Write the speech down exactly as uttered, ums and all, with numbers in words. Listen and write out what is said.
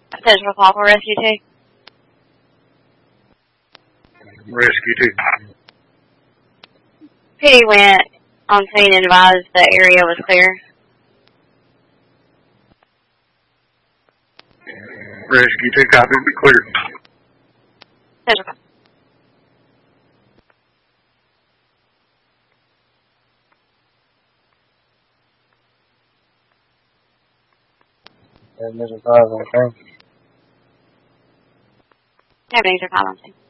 Central call for Rescue two. Rescue two. P D went on scene and advised the area was clear. Rescue two, copy, be clear. Central call. There's Mister Five on scene. Everything's a call on scene.